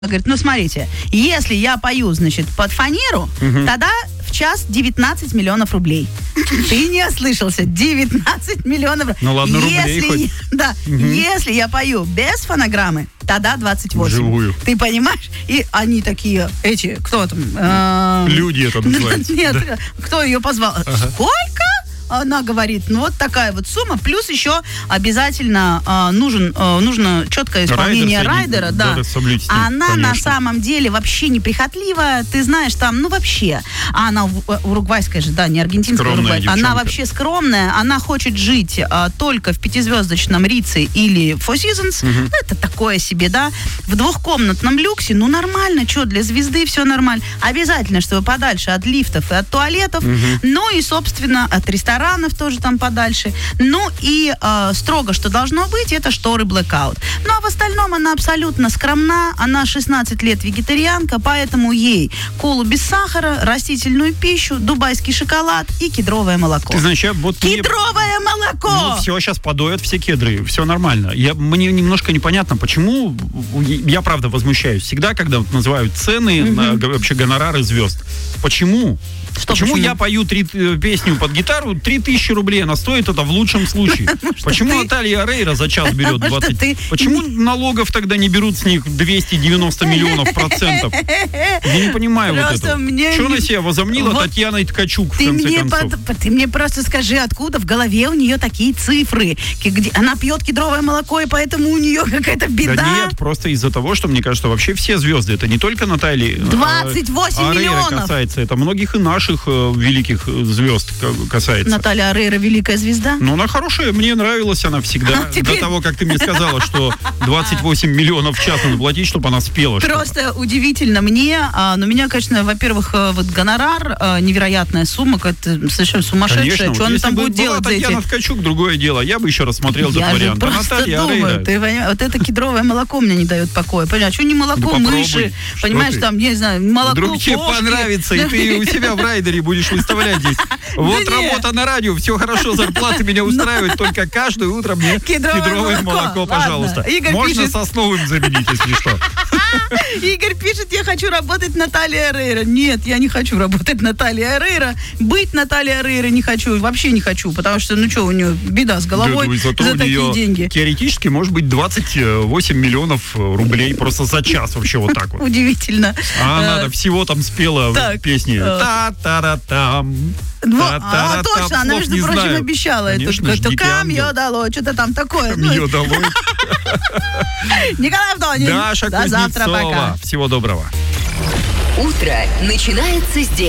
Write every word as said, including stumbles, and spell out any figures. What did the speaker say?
Говорит, ну смотрите, если я пою, значит, под фанеру, угу. тогда в час девятнадцать миллионов рублей. Ты не ослышался, девятнадцать миллионов рублей. Ну ладно, рублей если, хоть. Да, угу. Если я пою без фонограммы, тогда двадцать восемь. Вживую. Ты понимаешь? И они такие, эти, кто там? Э, Люди это называется. Нет, да. Кто ее позвал? Ага. Сколько? Она говорит, ну вот такая вот сумма, плюс еще обязательно э, нужен, э, нужно четкое исполнение Райдер, райдера, да. да ним, она конечно. На самом деле вообще неприхотливая, ты знаешь, там, ну вообще, она уругвайская же, да, не аргентинская, уругвайская, она вообще скромная, она хочет жить э, только в пятизвездочном Рице или Four Seasons, угу. Ну, это такое себе, да, в двухкомнатном люксе, ну нормально, что, для звезды все нормально, обязательно, чтобы подальше от лифтов и от туалетов, угу. Ну и, собственно, от ресторанов, тоже там подальше. Ну и э, строго, что должно быть, это шторы blackout. Ну а в остальном она абсолютно скромна. Она шестнадцать лет вегетарианка, поэтому ей колу без сахара, растительную пищу, дубайский шоколад и кедровое молоко. Ты знаешь, я вот Кедровое мне... молоко! Ну все, сейчас подоят все кедры, все нормально. Я, мне немножко непонятно, почему, я правда возмущаюсь. Всегда, когда вот называют цены, mm-hmm. на, вообще гонорары звезд. Почему? Что, почему, почему я пою три песню под гитару, три тысячи рублей, она стоит это в лучшем случае? Почему ты... Наталья Орейро за час берет двадцать? Ты... Почему налогов тогда не берут с них двести девяносто миллионов процентов? Я не понимаю просто вот этого. Мне... Что она себя возомнила вот Татьяной Ткачук, в ты конце мне концов? Под... Ты мне просто скажи, откуда в голове у нее такие цифры? Где... Она пьет кедровое молоко, и поэтому у нее какая-то беда? Да нет, просто из-за того, что, мне кажется, вообще все звезды, это не только Натальи двадцать восемь миллионов касается, это многих и наших э, великих звезд касается. Наталья Орейро великая звезда? Ну, она хорошая, мне нравилась она всегда. А, теперь... До того, как ты мне сказала, что двадцать восемь миллионов в час надо платить, чтобы она спела. Просто что-то. Удивительно мне. А, но меня, конечно, во-первых, вот гонорар, а, невероятная сумма, какая-то совершенно сумасшедшая. Конечно, что вот она там будет делать за эти... Татьяна Ткачук, другое дело. Я бы еще рассмотрел этот вариант. Я же просто думаю, ты, вот это кедровое молоко мне не дает покоя. Понимаешь, что не молоко ну, мыши, понимаешь, там, не знаю, молоко вдруг тебе понравится, и ты у себя в райдере будешь выставлять здесь. Вот работа на радио, все хорошо, зарплата меня устраивает, только каждое утро мне кедровое молоко, пожалуйста. Можно сосновым заменить, если что. Игорь пишет, я хочу работать Натальей Орейро. Нет, я не хочу работать Натальей Орейро. Быть Натальей Орейро не хочу, вообще не хочу, потому что, ну что, у нее беда с головой да, зато за у такие нее деньги. Теоретически может быть двадцать восемь миллионов рублей просто за час вообще вот так вот. Удивительно. А она всего там спела песни. Та-та-ра-там. А, точно, она, между прочим, обещала. Это камьё дало, что-то там такое. Камьё дало. Николай Авдонин. Даша Кузнецова. До завтра, пока. Всего доброго. Утро начинается здесь.